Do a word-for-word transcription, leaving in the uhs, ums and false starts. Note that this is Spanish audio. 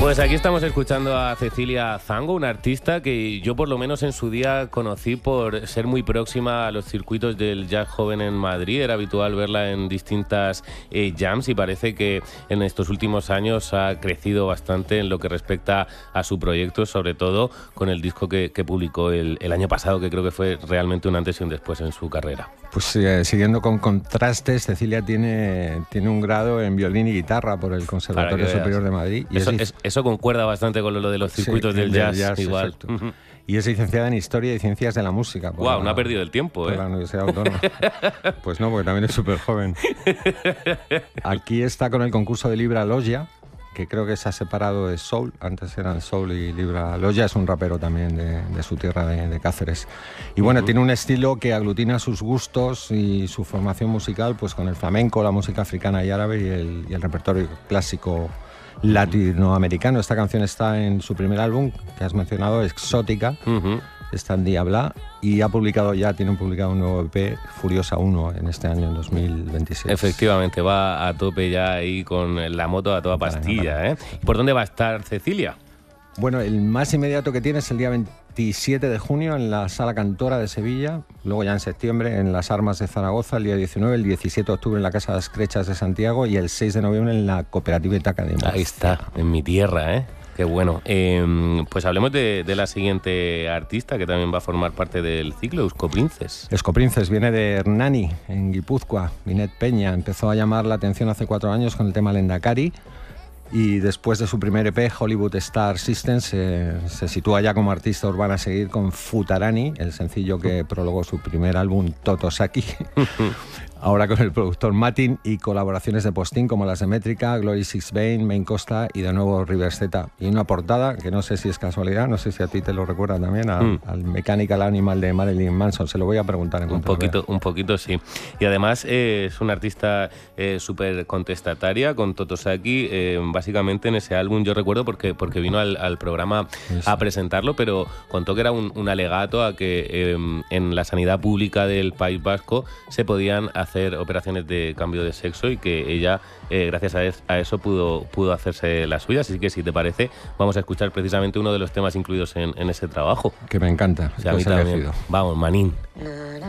Pues aquí estamos escuchando a Cecilia Zango, una artista que yo por lo menos en su día conocí por ser muy próxima a los circuitos del jazz joven en Madrid. Era habitual verla en distintas eh, jams y parece que en estos últimos años ha crecido bastante en lo que respecta a su proyecto, sobre todo con el disco que, que publicó el, el año pasado, que creo que fue realmente un antes y un después en su carrera. Pues eh, siguiendo con contrastes, Cecilia tiene, tiene un grado en violín y guitarra por el Conservatorio Superior de Madrid. Y eso, es, es, eso concuerda bastante con lo de los circuitos sí, del, del jazz, jazz igual. Uh-huh. Y es licenciada en Historia y Ciencias de la Música. Guau, wow, no ha perdido el tiempo, por ¿eh? la Universidad Autónoma. Pues no, porque también es súper joven. Aquí está con el concurso de Libra Logia, que creo que se ha separado de Soul. Antes eran Soul y Libra Logia. Es un rapero también de, de su tierra, de, de Cáceres. Y bueno, uh-huh. tiene un estilo que aglutina sus gustos y su formación musical pues con el flamenco, la música africana y árabe y el, y el repertorio clásico latinoamericano. Esta canción está en su primer álbum, que has mencionado, Exótica. Uh-huh. Está en Diabla y ha publicado ya, tiene publicado un nuevo E P, Furiosa uno, en este año, en dos mil veintiséis. Efectivamente, va a tope ya ahí con la moto a toda pastilla, ¿eh? ¿Por dónde va a estar Cecilia? Bueno, el más inmediato que tiene es el día veintisiete de junio en la Sala Cantora de Sevilla, luego ya en septiembre en las Armas de Zaragoza, el día diecinueve, el diecisiete de octubre en la Casa de las Crechas de Santiago y el seis de noviembre en la Cooperativa Itaca de Murcia. Ahí está, en mi tierra, ¿eh? Qué bueno. Eh, pues hablemos de, de la siguiente artista que también va a formar parte del ciclo, Eusko Princes. Eusko Princes viene de Hernani, en Guipúzcoa. Binet Peña empezó a llamar la atención hace cuatro años con el tema Lendakari y después de su primer E P, Hollywood Star System, se, se sitúa ya como artista urbana a seguir con Futarani, el sencillo que prologó su primer álbum, Totosaki. Ahora con el productor Matin y colaboraciones de postín como las de Métrica, Glory Six Vein, Main Costa y de nuevo River Z. Y una portada que no sé si es casualidad, no sé si a ti te lo recuerda también, a, mm. al Mechanical Animal de Marilyn Manson. Se lo voy a preguntar en cuanto un poquito, un poquito sí. Y además eh, es una artista eh, súper contestataria con Totosaki, eh, básicamente en ese álbum yo recuerdo porque, porque vino al, al programa sí. a presentarlo, pero contó que era un, un alegato a que eh, en la sanidad pública del País Vasco se podían hacer hacer operaciones de cambio de sexo y que ella, eh, gracias a, es, a eso, pudo, pudo hacerse las suyas. Así que, si te parece, vamos a escuchar precisamente uno de los temas incluidos en, en ese trabajo. Que me encanta. O sea, a mí también. Vamos, Manín.